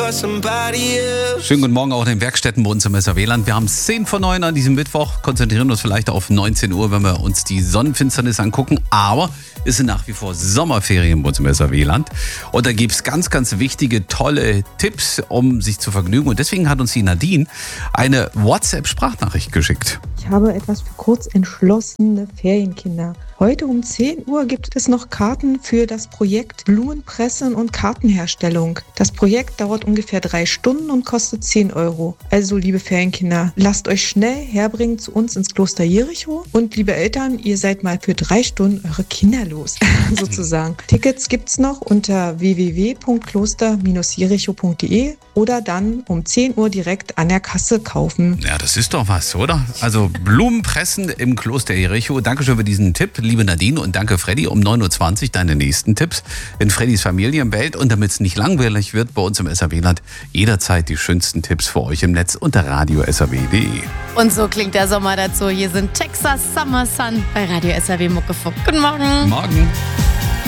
Schönen guten Morgen auch in den Werkstätten bei uns im SAW-Land. Wir haben 10:09 an diesem Mittwoch, konzentrieren uns vielleicht auf 19 Uhr, wenn wir uns die Sonnenfinsternis angucken. Aber es sind nach wie vor Sommerferien bei uns im SAW-Land. Und da gibt es ganz, ganz wichtige, tolle Tipps, um sich zu vergnügen. Und deswegen hat uns die Nadine eine WhatsApp-Sprachnachricht geschickt. Ich habe etwas für kurzentschlossene Ferienkinder. Heute um 10 Uhr gibt es noch Karten für das Projekt Blumenpressen und Kartenherstellung. Das Projekt dauert ungefähr 3 Stunden und kostet 10 Euro. Also, liebe Ferienkinder, lasst euch schnell herbringen zu uns ins Kloster Jericho. Und liebe Eltern, ihr seid mal für 3 Stunden eure Kinder los, sozusagen. Tickets gibt's noch unter www.kloster-jericho.de oder dann um 10 Uhr direkt an der Kasse kaufen. Ja, das ist doch was, oder? Also Blumenpressen im Kloster Jericho. Dankeschön für diesen Tipp, liebe Nadine, und danke Freddy. Um 9:20 Uhr deine nächsten Tipps in Freddys Familienwelt. Und damit es nicht langweilig wird bei uns im SAW-Land, jederzeit die schönsten Tipps für euch im Netz unter radio.saw.de. Und so klingt der Sommer dazu. Hier sind Texas Summer Sun bei Radio SAW Muckefuck. Guten Morgen. Morgen.